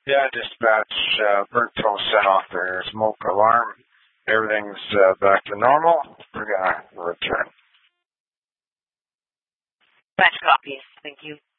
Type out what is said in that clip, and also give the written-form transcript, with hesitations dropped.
Yeah, dispatch, Bergto set off their smoke alarm. Everything's back to normal. We're going to return. Batch copies. Thank you.